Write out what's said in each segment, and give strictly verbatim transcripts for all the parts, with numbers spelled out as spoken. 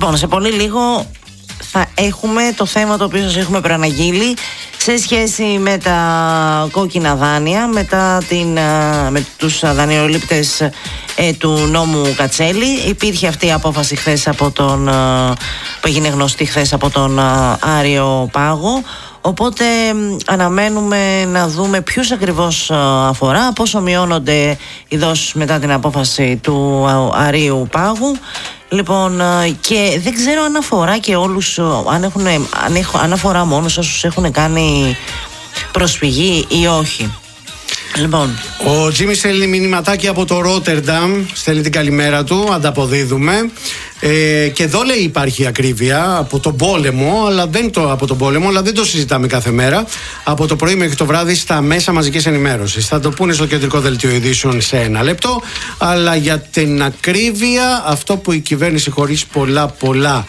Λοιπόν, σε πολύ λίγο θα έχουμε το θέμα το οποίο σας έχουμε προαναγγείλει σε σχέση με τα κόκκινα δάνεια, μετά την, με τους δανειολήπτες ε, του νόμου Κατσέλη. Υπήρχε αυτή η απόφαση χθες από τον, που έγινε γνωστή χθες από τον Άριο Πάγο. Οπότε αναμένουμε να δούμε ποιους ακριβώς αφορά, πόσο μειώνονται οι δόσεις μετά την απόφαση του Αρείου Πάγου. Λοιπόν, και δεν ξέρω αν αφορά και όλους, αν, έχουν, αν, έχω, αν αφορά μόνο όσους έχουν κάνει προσφυγή ή όχι. Λοιπόν. Ο Τζίμι στέλνει μηνυματάκι από το Ρότερνταμ, στέλνει την καλημέρα του, ανταποδίδουμε. Ε, και εδώ λέει υπάρχει ακρίβεια από τον πόλεμο, αλλά δεν το, από τον πόλεμο, αλλά δεν το συζητάμε κάθε μέρα. Από το πρωί μέχρι το βράδυ στα μέσα μαζικής ενημέρωσης. Θα το πούνε στο κεντρικό δελτίο ειδήσεων σε ένα λεπτό. Αλλά για την ακρίβεια, αυτό που η κυβέρνηση χωρίς πολλά πολλά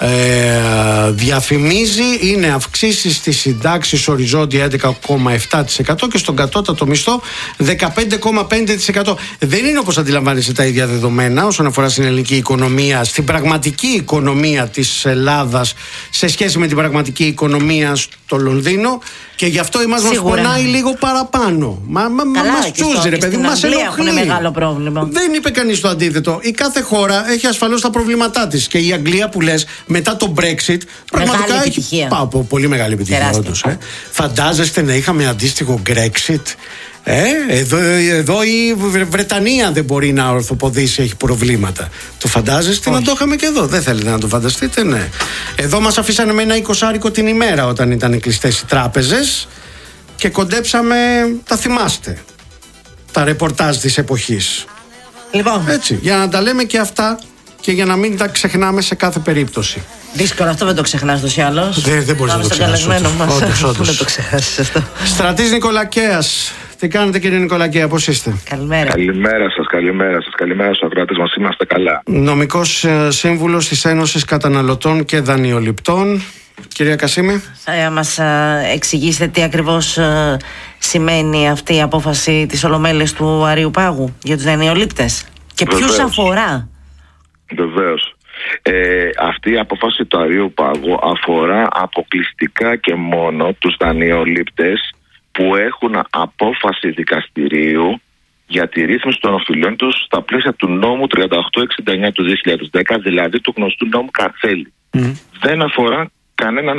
Ε, διαφημίζει είναι αυξήσεις στις συντάξεις οριζόντια έντεκα κόμμα επτά τοις εκατό και στον κατώτατο μισθό δεκαπέντε κόμμα πέντε τοις εκατό. Δεν είναι, όπως αντιλαμβάνεσαι, τα ίδια δεδομένα όσον αφορά στην ελληνική οικονομία, στην πραγματική οικονομία της Ελλάδας σε σχέση με την πραγματική οικονομία στο Λονδίνο, και γι' αυτό μας μας πονάει λίγο παραπάνω. Μα, μα, μα μας τσούζει, ρε παιδί, μας ενοχλεί. Μεγάλο πρόβλημα. Δεν είπε κανείς το αντίθετο. Η κάθε χώρα έχει ασφαλώς τα προβλήματά της, και η Αγγλία που λες μετά το Brexit πραγματικά μεγάλη έχει επιτυχία. Πά, πολύ μεγάλη επιτυχία όντως, ε. Φαντάζεστε να είχαμε αντίστοιχο Brexit? Ε, εδώ, εδώ η Βρετανία δεν μπορεί να ορθοποδήσει, έχει προβλήματα. Το φαντάζεστε? Όχι. Να το είχαμε και εδώ. Δεν θέλετε να το φανταστείτε? Ναι. Εδώ μας αφήσανε με ένα εικοσάρικο την ημέρα όταν ήταν κλειστές οι τράπεζες και κοντέψαμε, τα θυμάστε, τα ρεπορτάζ της εποχής. Λοιπόν. Έτσι, για να τα λέμε και αυτά και για να μην τα ξεχνάμε σε κάθε περίπτωση. Δύσκολο αυτό, δεν το ξεχνάς τόσο ή άλλως. Δεν, δεν μπορείς να το ξεχνάσεις. Δεν το ξεχάσεις αυτό. Στρατής Νικολακέας. Τι κάνετε, κύριε Νικολακέα, πώς είστε? Καλημέρα. Καλημέρα σας, καλημέρα σας, καλημέρα στους ακροατές μας, είμαστε καλά. Νομικός ε, σύμβουλος της Ένωσης Καταναλωτών και Δανειοληπτών. Κυρία Κασίμη. Θα μας ε, εξηγήσετε τι ακριβώς ε, σημαίνει αυτή η απόφαση της Ολομέλειας του Αρείου Πάγου για τους δανειολήπτες και ποιους αφορά? Βεβαίως. Ε, αυτή η απόφαση του Αρείου Πάγου αφορά αποκλειστικά και μόνο τους δανειολήπτες που έχουν απόφαση δικαστηρίου για τη ρύθμιση των οφειλών τους στα πλαίσια του νόμου τριάντα οκτώ εξήντα εννιά του δύο χιλιάδες δέκα, δηλαδή του γνωστού νόμου Κατσέλη. Mm. Δεν αφορά κανέναν